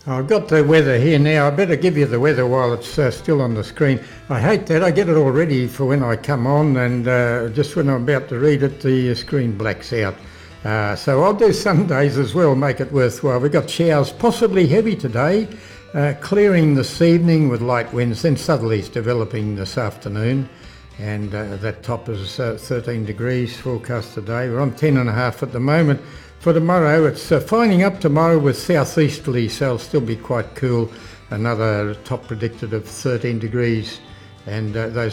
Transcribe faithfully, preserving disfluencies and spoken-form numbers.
I've got the weather here now. I better give you the weather while it's uh, still on the screen. I hate that. I get it all ready for when I come on, and uh, just when I'm about to read it, the screen blacks out. Uh, so I'll do some days as well, make it worthwhile. We've got showers, possibly heavy today, uh, clearing this evening with light winds, then southerlies developing this afternoon. And uh, that top is uh, thirteen degrees forecast today. We're on ten and a half at the moment. For tomorrow, it's uh, finding up tomorrow with southeasterly, so it'll still be quite cool. Another top predicted of thirteen degrees, and uh, those